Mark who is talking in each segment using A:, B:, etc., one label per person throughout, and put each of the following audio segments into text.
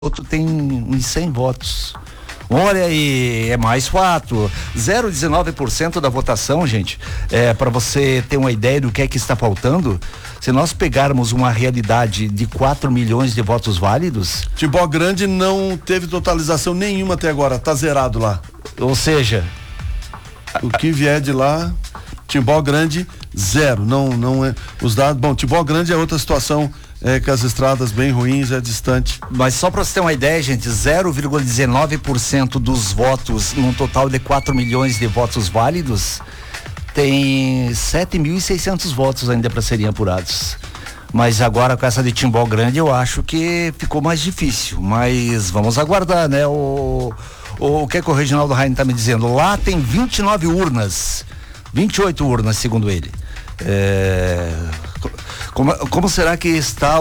A: outro tem uns 100 votos. Olha aí, é mais fato. 0,19% da votação, gente. Para você ter uma ideia do que é que está faltando, se nós pegarmos uma realidade de 4 milhões de votos válidos.
B: Timbó Grande não teve totalização nenhuma até agora, tá zerado lá.
A: Ou seja,
B: o que vier de lá, Timbó Grande, zero. Não é. Os dados. Bom, Timbó Grande é outra situação. Com as estradas bem ruins, é distante.
A: Mas só para você ter uma ideia, gente, 0,19% dos votos, num total de 4 milhões de votos válidos, tem 7.600 votos ainda para serem apurados. Mas agora com essa de Timbó Grande eu acho que ficou mais difícil, mas vamos aguardar, né? O que é que o Reginaldo Raine tá me dizendo? Lá tem 29 urnas, 28 urnas segundo ele. Como será que está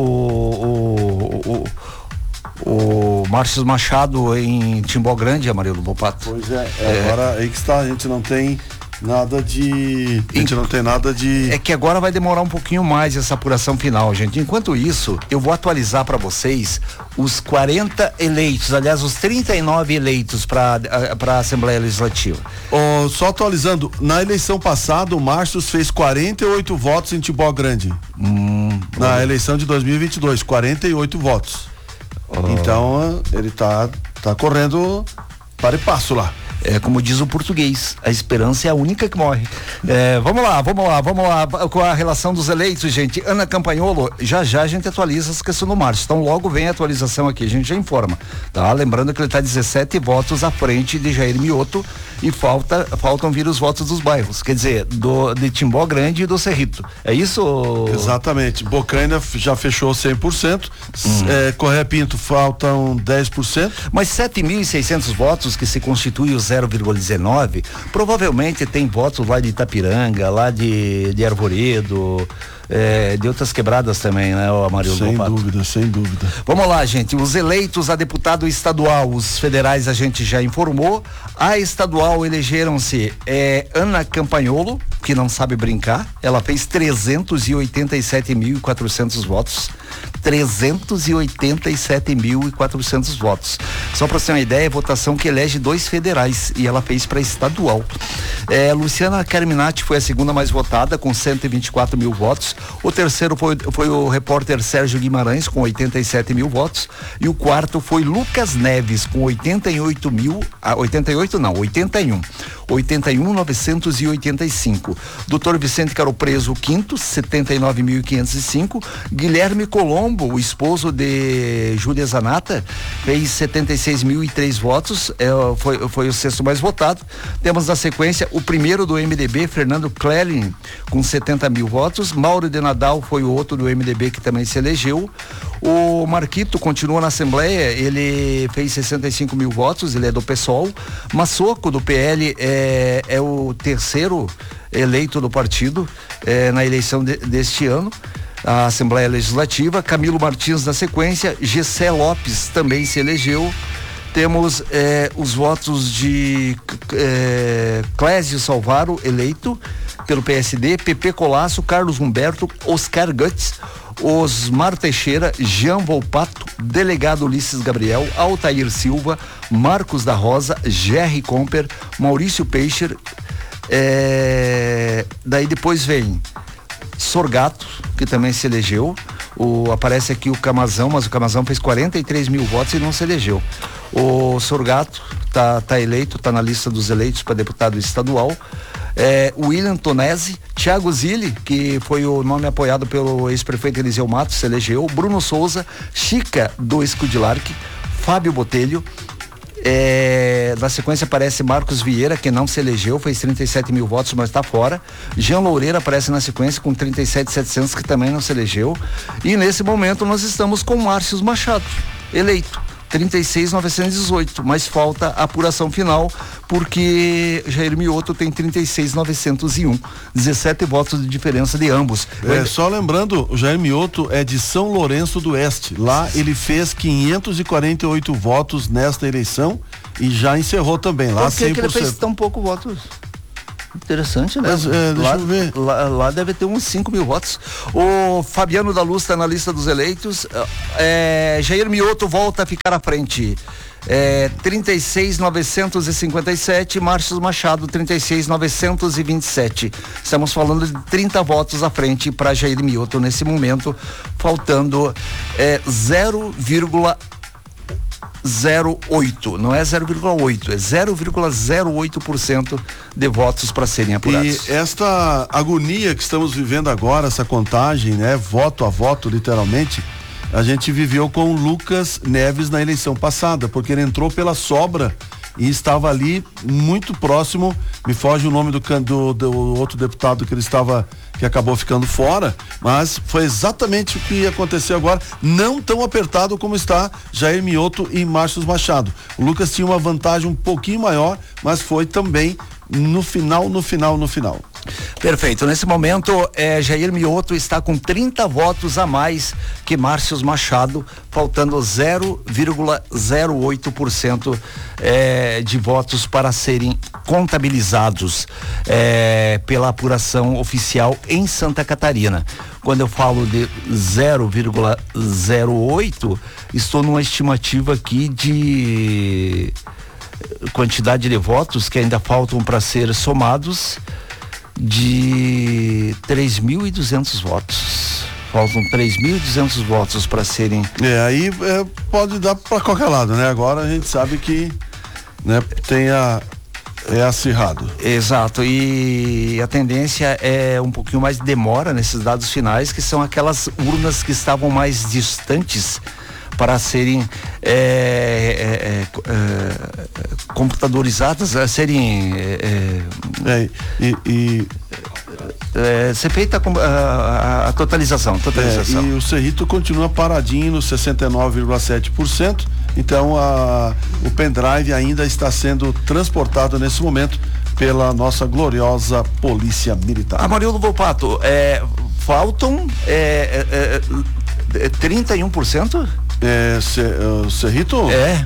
A: o Márcio Machado em Timbó Grande, Amarildo Bopato?
B: Pois agora aí que está, a gente não tem nada de.
A: É que agora vai demorar um pouquinho mais essa apuração final, gente. Enquanto isso, eu vou atualizar para vocês os 40 eleitos, aliás, os 39 eleitos para a Assembleia Legislativa.
B: Só atualizando, na eleição passada, o Márcio fez 48 votos em Timbó Grande. Na eleição de 2022, 48 votos. Então, ele tá correndo para e passo lá.
A: Como diz o português, a esperança é a única que morre. Vamos lá, com a relação dos eleitos, gente. Ana Campanholo, já a gente atualiza essa questão do Márcio, então logo vem a atualização aqui, a gente já informa, tá? Lembrando que ele está 17 votos à frente de Jair Mioto e faltam vir os votos dos bairros, quer dizer, de Timbó Grande e do Cerrito, é isso?
B: Exatamente, Bocaina já fechou 100%, Correia Pinto faltam 10%.
A: Mas 7.600 votos que se constituem os 0,19, provavelmente tem votos lá de Itapiranga, lá de Arvoredo, de outras quebradas também, né, Amarildo?
B: Sem dúvida.
A: Vamos lá, gente, os eleitos a deputado estadual, os federais a gente já informou, a estadual elegeram-se Ana Campanholo, que não sabe brincar, ela fez 387.400 votos, 387.400 votos. Só para você ter uma ideia, votação que elege 2 federais e ela fez para estadual. Luciana Carminati foi a segunda mais votada com 124 mil votos. O terceiro foi o repórter Sérgio Guimarães com 87 mil votos e o quarto foi Lucas Neves com 81.985. Doutor Vicente Caropreso, o quinto, 79.505. Guilherme Colombo, o esposo de Júlia Zanata, fez 76.003 votos, foi o sexto mais votado. Temos na sequência o primeiro do MDB, Fernando Clelin, com 70 mil votos. Mauro de Nadal foi o outro do MDB que também se elegeu. O Marquito continua na Assembleia, ele fez 65 mil votos, ele é do PSOL. Massoco, do PL, é o terceiro eleito do partido na eleição deste ano, a Assembleia Legislativa. Camilo Martins na sequência, Gessé Lopes também se elegeu. Temos os votos de Clésio Salvaro, eleito pelo PSD, Pepe Colasso, Carlos Humberto, Oscar Guts, Osmar Teixeira, Jean Volpato, delegado Ulisses Gabriel, Altair Silva, Marcos da Rosa, Jerry Comper, Maurício Peixer. Daí depois vem Sorgato, que também se elegeu. Aparece aqui o Camazão, mas o Camazão fez 43 mil votos e não se elegeu. O Sorgato tá eleito, tá na lista dos eleitos para deputado estadual. William Tonesi, Thiago Zilli, que foi o nome apoiado pelo ex-prefeito Eliseu Matos, se elegeu. Bruno Souza, Chica do Escudilarque, Fábio Botelho. Na sequência aparece Marcos Vieira, que não se elegeu, fez 37 mil votos, mas está fora. Jean Loureira aparece na sequência com 37.700, que também não se elegeu. E nesse momento nós estamos com Márcio Machado, eleito, 36.918, mas falta a apuração final, porque Jair Mioto tem 36.901, 17 votos de diferença de ambos.
B: Só lembrando, o Jair Mioto é de São Lourenço do Oeste. Lá ele fez 548 votos nesta eleição e já encerrou também. Lá
A: Por que ele fez tão pouco votos? Interessante, né?
B: Mas, deixa eu ver.
A: Lá deve ter uns 5 mil votos. O Fabiano da Luz está na lista dos eleitos. Jair Mioto volta a ficar à frente. 36.957, Márcio Machado 36.927. Estamos falando de 30 votos à frente para Jair Mioto nesse momento, faltando 0,08, não é 0,8, é 0,08% de votos para serem apurados.
B: E esta agonia que estamos vivendo agora, essa contagem, né, voto a voto, literalmente, a gente viveu com o Lucas Neves na eleição passada, porque ele entrou pela sobra e estava ali muito próximo, me foge o nome do outro deputado que que acabou ficando fora, mas foi exatamente o que aconteceu agora, não tão apertado como está Jair Mioto e Márcio Machado. O Lucas tinha uma vantagem um pouquinho maior, mas foi também no final.
A: Perfeito, nesse momento Jair Mioto está com 30 votos a mais que Márcio Machado, faltando 0,08% de votos para serem contabilizados pela apuração oficial em Santa Catarina. Quando eu falo de 0,08, estou numa estimativa aqui de quantidade de votos que ainda faltam para ser somados, de 3.200 votos. Faltam 3.200 votos para serem.
B: Aí pode dar para qualquer lado, né? Agora a gente sabe que, né, é acirrado.
A: Exato, e a tendência é um pouquinho mais de demora nesses dados finais, que são aquelas urnas que estavam mais distantes para serem computadorizadas, serem ser feita a totalização.
B: E o Cerrito continua paradinho no 69,7%. Então o pendrive ainda está sendo transportado nesse momento pela nossa gloriosa Polícia Militar.
A: Amarildo Volpato, faltam 31%?
B: O Cerrito?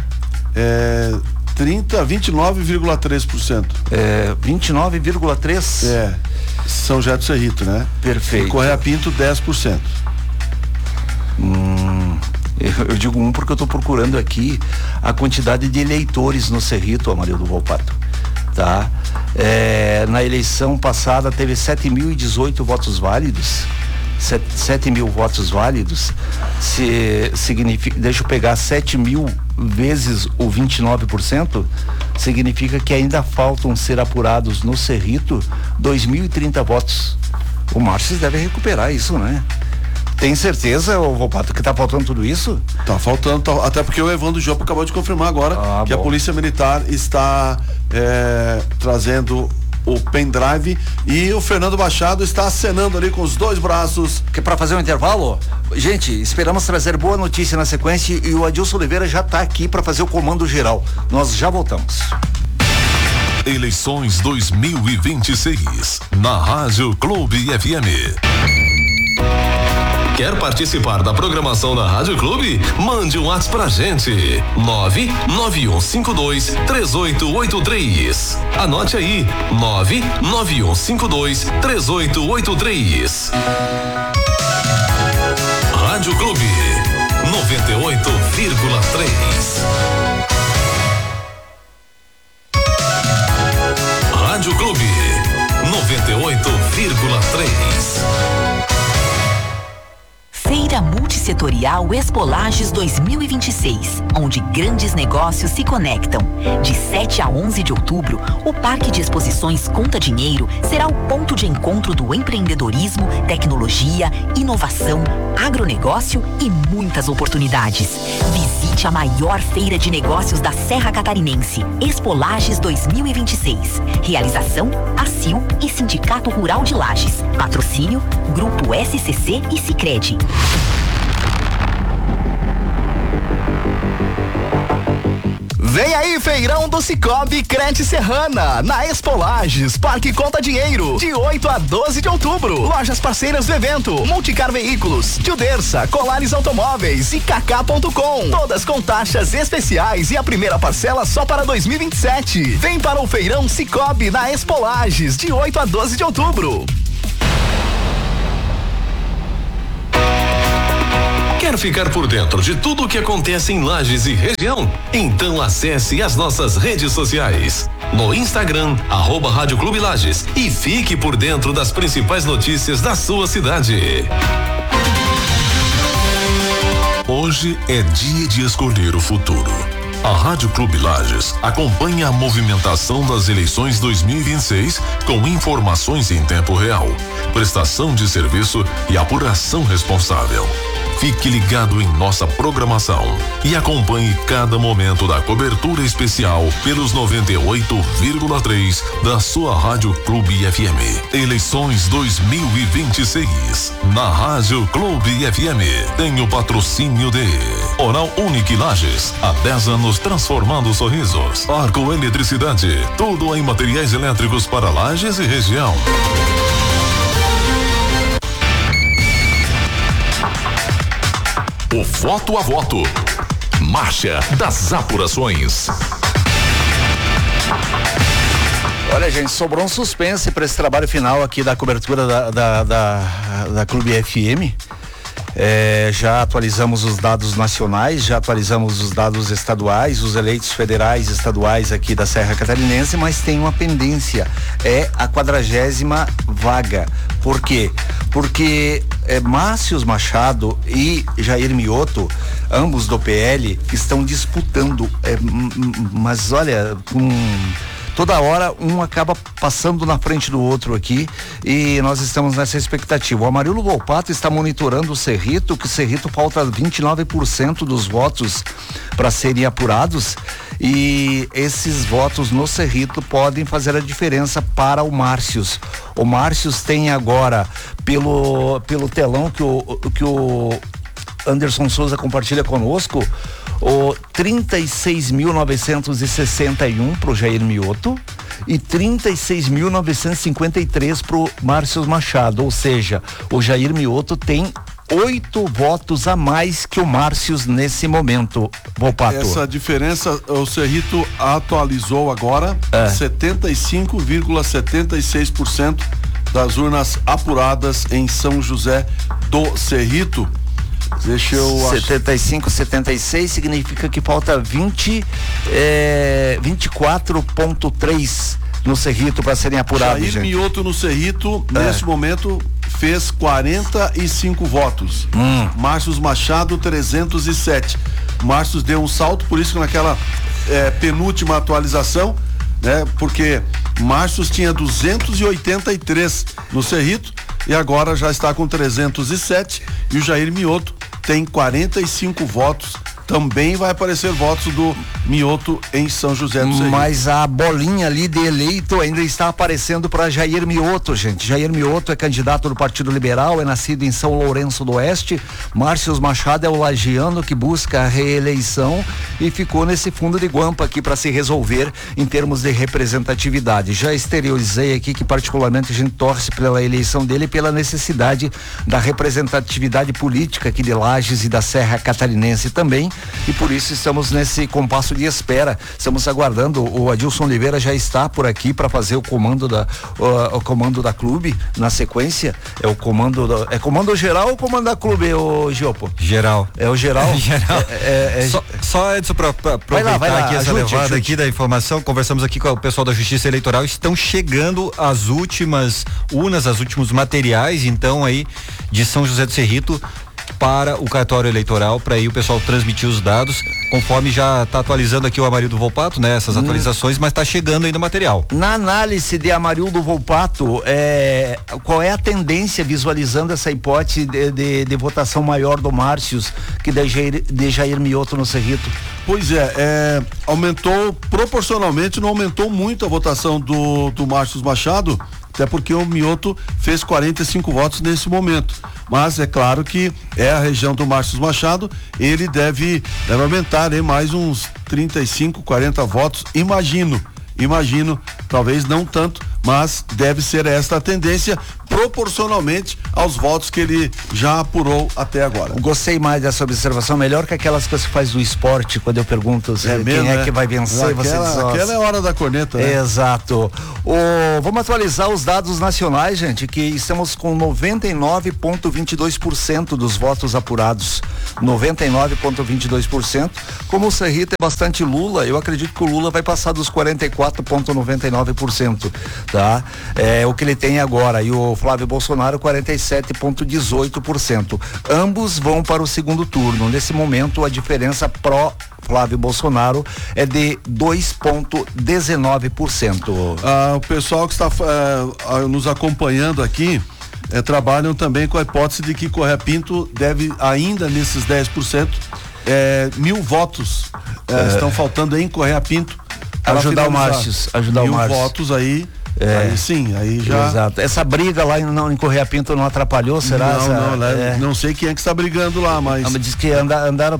B: 29,3%.
A: 29,3%?
B: São José do Cerrito, né?
A: Perfeito.
B: E Correia Pinto, 10%.
A: Eu digo porque eu estou procurando aqui a quantidade de eleitores no Cerrito, Amarildo Volpato, tá? Na eleição passada teve 7.018 votos válidos. 7 mil votos válidos, significa, deixa eu pegar 7 mil vezes o 29%, significa que ainda faltam ser apurados no Cerrito 2.030 votos. O Márcio deve recuperar isso, né? Tem certeza, Volpato, que tá faltando tudo isso?
B: Tá faltando, até porque o Evandro Jopo acabou de confirmar agora que a Polícia Militar está trazendo o pendrive e o Fernando Machado está acenando ali com os dois braços.
A: Que para fazer um intervalo, gente, esperamos trazer boa notícia na sequência e o Adilson Oliveira já está aqui para fazer o comando geral. Nós já voltamos.
C: Eleições 2026 na Rádio Clube FM. Quer participar da programação da Rádio Clube? Mande um WhatsApp pra gente. 991523883. Anote aí. 991523883. Rádio Clube 98,3. Rádio Clube 98,3.
D: Feira Multissetorial Expo Lages 2026, onde grandes negócios se conectam. De 7 a 11 de outubro, o Parque de Exposições Conta Dinheiro será o ponto de encontro do empreendedorismo, tecnologia, inovação, agronegócio e muitas oportunidades. Visite a maior feira de negócios da Serra Catarinense, Expo Lages 2026. Realização, ACIL e Sindicato Rural de Lages. Patrocínio, Grupo SCC e Sicredi.
E: Vem aí, feirão do Cicobi Crete Serrana, na Expo Lages, Parque Conta Dinheiro, de 8 a 12 de outubro. Lojas parceiras do evento: Multicar Veículos, Tildersa, Colares Automóveis e Kaká.com. Todas com taxas especiais e a primeira parcela só para 2027. Vem para o feirão Cicobi na Expo Lages, de 8 a 12 de outubro.
C: Quer ficar por dentro de tudo o que acontece em Lages e região? Então acesse as nossas redes sociais. No Instagram, @Rádio Clube Lages, e fique por dentro das principais notícias da sua cidade. Hoje é dia de escolher o futuro. A Rádio Clube Lages acompanha a movimentação das eleições 2026 com informações em tempo real, prestação de serviço e apuração responsável. Fique ligado em nossa programação e acompanhe cada momento da cobertura especial pelos 98,3 da sua Rádio Clube FM. Eleições 2026 na Rádio Clube FM. Tem o patrocínio de Oral Unique Lages, há 10 anos transformando sorrisos. Arco Eletricidade, tudo em materiais elétricos para Lages e região. O voto a voto. Marcha das apurações.
A: Olha, gente, sobrou um suspense para esse trabalho final aqui da cobertura da Clube FM. Já atualizamos os dados nacionais, já atualizamos os dados estaduais, os eleitos federais e estaduais aqui da Serra Catarinense, mas tem uma pendência, é a 40ª vaga. Por quê? Porque Márcios Machado e Jair Mioto, ambos do PL, estão disputando, mas olha, toda hora um acaba passando na frente do outro aqui, e nós estamos nessa expectativa. O Amarildo Volpato está monitorando o Cerrito, que o Cerrito falta 29% dos votos para serem apurados, e esses votos no Cerrito podem fazer a diferença para o Márcios. O Márcios tem agora, pelo telão que o Anderson Souza compartilha conosco, o 36.961 pro Jair Mioto e 36.953 pro Márcios Machado, ou seja, o Jair Mioto tem 8 votos a mais que o Márcios nesse momento, Volpato.
B: Essa diferença, o Cerrito atualizou agora, 75,76% das urnas apuradas em São José do Cerrito. Deixa eu
A: 75, 76 significa que falta 24,3 no Cerrito para serem apurados.
B: Jair Mioto no Cerrito, nesse momento, fez 45 votos. Márcios Machado, 307. Márcios deu um salto, por isso que naquela penúltima atualização, né? Porque Márcios tinha 283 no Cerrito e agora já está com 307, e o Jair Mioto tem 45 votos. Também vai aparecer votos do Mioto em São José do Cerrito.
A: Mas a bolinha ali de eleito ainda está aparecendo para Jair Mioto, gente. Jair Mioto é candidato do Partido Liberal, é nascido em São Lourenço do Oeste. Márcios Machado é o lagiano que busca a reeleição e ficou nesse fundo de guampa aqui para se resolver em termos de representatividade. Já exteriorizei aqui que particularmente a gente torce pela eleição dele e pela necessidade da representatividade política aqui de Lages e da Serra Catarinense também. E por isso estamos nesse compasso de espera. Estamos aguardando. O Adilson Oliveira já está por aqui para fazer o comando da clube na sequência. É o comando comando geral ou comando da clube, o Giopo?
F: Geral.
A: É o geral?
F: Geral. Só Edson, para aproveitar
A: vai lá,
F: aqui essa
A: ajude.
F: levada aqui da informação, conversamos aqui com o pessoal da Justiça Eleitoral, estão chegando as últimas urnas, os últimos materiais, então aí de São José do Cerrito para o cartório eleitoral, para aí o pessoal transmitir os dados, conforme já está atualizando aqui o Amarildo Volpato, né? Essas atualizações, mas está chegando ainda material.
A: Na análise de Amarildo Volpato, qual é a tendência visualizando essa hipótese de votação maior do Márcios que de Jair Mioto no Cerrito?
B: Pois aumentou proporcionalmente, não aumentou muito a votação do Márcios Machado, até porque o Mioto fez 45 votos nesse momento. Mas é claro que é a região do Márcios Machado, ele deve aumentar mais uns 35, 40 votos, imagino, talvez não tanto, mas deve ser esta a tendência proporcionalmente aos votos que ele já apurou até agora.
A: Gostei mais dessa observação, melhor que aquelas que você faz do esporte, quando eu pergunto quem é que vai vencer, você diz,
B: aquela é a hora da corneta, né?
A: Exato. Vamos atualizar os dados nacionais, gente, que estamos com 99,22% dos votos apurados. 99,22%. Como o Cerrito é bastante Lula, eu acredito que o Lula vai passar dos 44,99%, tá? É o que ele tem agora. E o Flávio Bolsonaro 47,18%. Ambos vão para o segundo turno. Nesse momento, a diferença pró Flávio Bolsonaro é de 2,19%.
B: O pessoal que está nos acompanhando aqui trabalham também com a hipótese de que Correia Pinto deve, ainda nesses 10%, 1.000 votos estão faltando em Correia Pinto.
A: Ajudar o Márcio.
B: 1.000 votos aí. Aí sim, aí já.
A: Exato. Essa briga lá em Correia Pinto não atrapalhou, será?
B: Não sei quem é que está brigando lá, mas.
A: Diz que andaram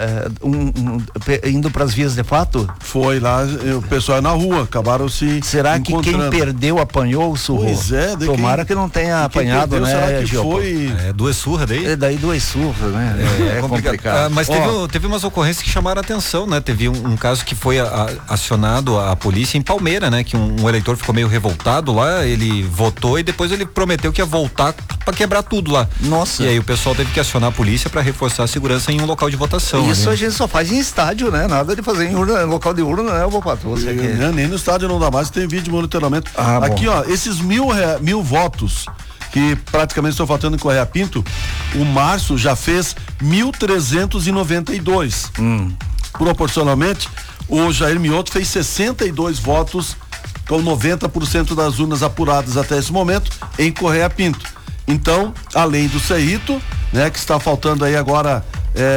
A: indo para as vias de fato?
B: Foi lá, o pessoal na rua, acabaram se.
A: Será que quem perdeu apanhou o surro?
B: Pois é,
A: tomara que não tenha apanhado,
B: perdeu,
A: né?
B: Será que foi?
F: Duas surras daí?
A: Daí duas surras, né? É complicado.
F: Mas teve umas ocorrências que chamaram a atenção, né? Teve um caso que foi acionado a polícia em Palmeira, né? Que um eleitor ficou meio revoltado lá, ele votou e depois ele prometeu que ia voltar para quebrar tudo lá.
A: Nossa.
F: E aí o pessoal teve que acionar a polícia para reforçar a segurança em um local de votação.
A: Isso a gente só faz em estádio, né? Nada de fazer em local de urna, né, Bopato?
B: Nem no estádio não dá mais, tem vídeo de monitoramento. Aqui, ó, esses 1.000 votos que praticamente estão faltando em Correia Pinto, o Márcio já fez 1.392. Proporcionalmente, o Jair Mioto fez 62 votos com 90% das urnas apuradas até esse momento em Correia Pinto. Então, além do Cerrito, né, que está faltando aí agora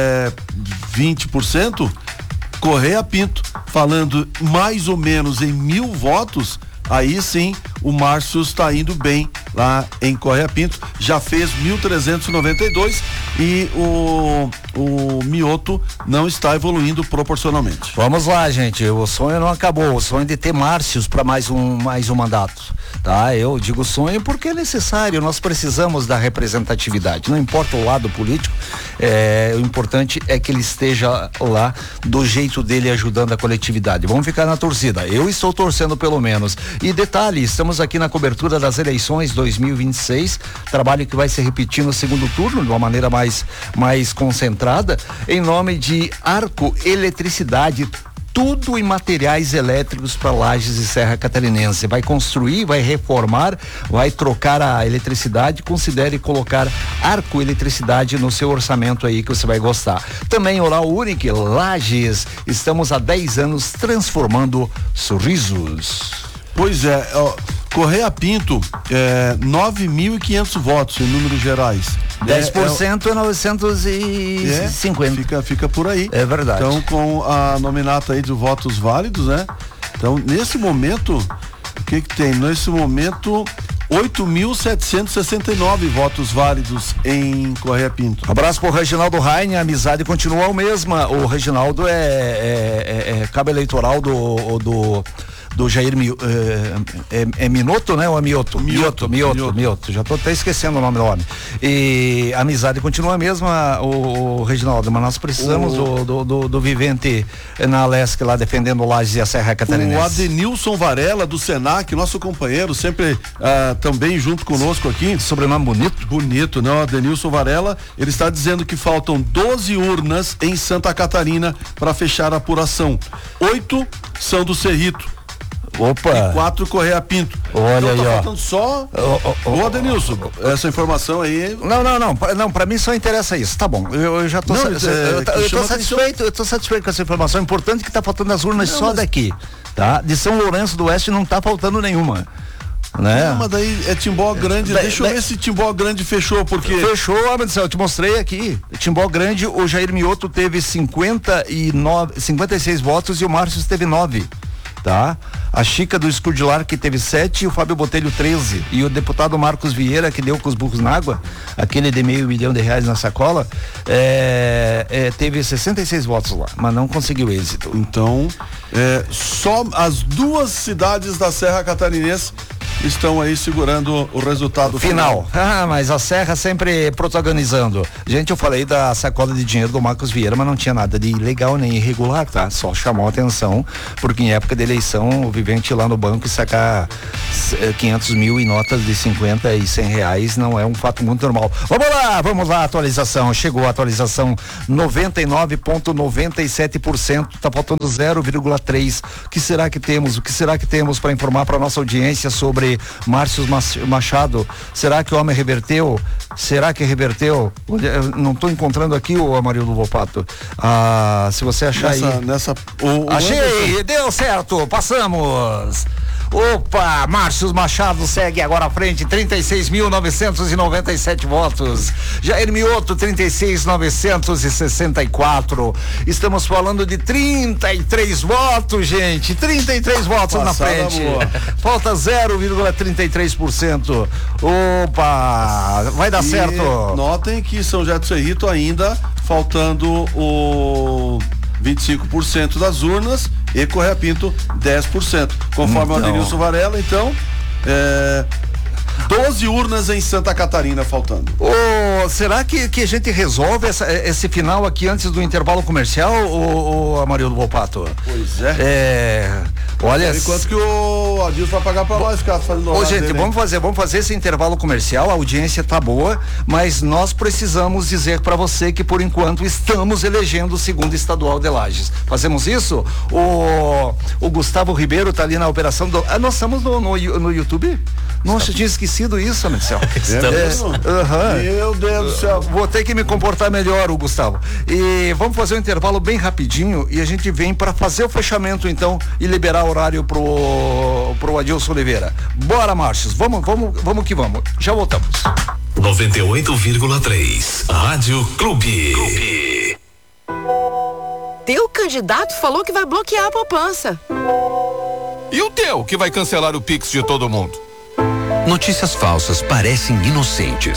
B: 20%, Correia Pinto, falando mais ou menos em 1.000 votos, aí sim o Márcio está indo bem lá em Correia Pinto, já fez 1.392 e o Mioto não está evoluindo proporcionalmente.
A: Vamos lá, gente, o sonho não acabou, o sonho de ter Márcios para mais um mandato, tá? Eu digo sonho porque é necessário, nós precisamos da representatividade, não importa o lado político, o importante é que ele esteja lá do jeito dele ajudando a coletividade. Vamos ficar na torcida, eu estou torcendo pelo menos. E detalhe, estamos aqui na cobertura das eleições 2026, trabalho que vai se repetir no segundo turno de uma maneira mais concentrada, em nome de Arco Eletricidade, tudo em materiais elétricos para Lages e Serra Catarinense. Vai construir, vai reformar, vai trocar a eletricidade. Considere colocar Arco Eletricidade no seu orçamento aí que você vai gostar. Também Oral Unique, Lages. Estamos há 10 anos transformando sorrisos.
B: Pois é, Correia Pinto, 9.500 votos em números gerais.
A: 10% é 950.
B: Fica por aí.
A: É verdade.
B: Então, com a nominata aí de votos válidos, né? Então, nesse momento, o que tem? Nesse momento, 8.769 votos válidos em Correia Pinto.
A: Abraço pro Reginaldo Raine, a amizade continua a mesma. O Reginaldo é cabo eleitoral do Jair Minotto, né? Ou é Mioto? Mioto. Já tô até esquecendo o nome do homem. E a amizade continua a mesma, o Reginaldo, mas nós precisamos do vivente na Lesc lá defendendo o Lages e a Serra Catarinense.
B: O Adenilson Varela do Senac, nosso companheiro, sempre também junto conosco aqui.
A: Sobrenome bonito?
B: Bonito, né? O Adenilson Varela, ele está dizendo que faltam 12 urnas em Santa Catarina para fechar a apuração. 8 são do Cerrito.
A: Opa.
B: E 4 Correia Pinto.
A: Olha
B: então,
A: aí,
B: tá faltando só. Ô, Adenilson, essa informação aí.
A: Não, pra mim só interessa isso. Tá bom, eu já tô satisfeito. Eu tô satisfeito com essa informação. Importante que tá faltando as urnas só daqui, tá? De São Lourenço do Oeste não tá faltando nenhuma. Né?
B: Não, mas daí é Timbó Grande. Deixa eu ver se Timbó Grande fechou, porque.
A: Fechou, eu te mostrei aqui. Timbó Grande, o Jair Mioto teve 56 votos e o Márcio teve 9. Tá? A Chica do Escudilar, que teve 7, e o Fábio Botelho 13. E o deputado Marcos Vieira, que deu com os burros na água, aquele de R$500 milhão na sacola, teve 66 votos lá, mas não conseguiu êxito.
B: Então, só as 2 cidades da Serra Catarinense estão aí segurando o resultado final.
A: Mas a Serra sempre protagonizando. Gente, eu falei da sacola de dinheiro do Marcos Vieira, mas não tinha nada de ilegal nem irregular, tá? Só chamou a atenção, porque em época de eleição, o vivente ir lá no banco e sacar 500 mil em notas de 50 e 100 reais não é um fato muito normal. Vamos lá, atualização. Chegou a atualização 99,97%, tá faltando 0,3%. O que será que temos para informar para nossa audiência sobre Márcio Machado? Será que o homem reverteu? Será que reverteu? Eu não estou encontrando aqui o Amarildo Volpato. Se você achar achei, Anderson... deu certo, passamos. Opa, Márcio Machado segue agora à frente, 36.997 votos. Jair Mioto, 36.964. Estamos falando de 33 votos, gente. 33 votos na frente. Falta 0,33%. Opa, vai dar certo.
B: Notem que São José do Cerrito ainda faltando o 25% das urnas e Correia Pinto 10%, conforme o Adenilson Varela. Então, 12 urnas em Santa Catarina faltando.
A: Será que a gente resolve esse final aqui antes do intervalo comercial, Amarildo Volpato?
B: Pois é.
A: Olha,
B: enquanto que o Adilson vai pagar pra nós ficar fazendo
A: gente,
B: dele,
A: vamos fazer esse intervalo comercial. A audiência tá boa, mas nós precisamos dizer para você que por enquanto estamos elegendo o segundo estadual de Lages. Fazemos isso? O Gustavo Ribeiro tá ali na operação nós estamos no YouTube? Nossa, eu tinha esquecido isso, Marcelo.
B: Meu Deus do céu.
A: Vou ter que me comportar melhor, Gustavo. E vamos fazer um intervalo bem rapidinho e a gente vem para fazer o fechamento então e liberar horário pro Adilson Oliveira. Bora, Márcio. Vamos que vamos. Já voltamos.
C: 98,3 Rádio Clube.
G: Teu candidato falou que vai bloquear a poupança.
H: E o teu, que vai cancelar o Pix de todo mundo?
I: Notícias falsas parecem inocentes,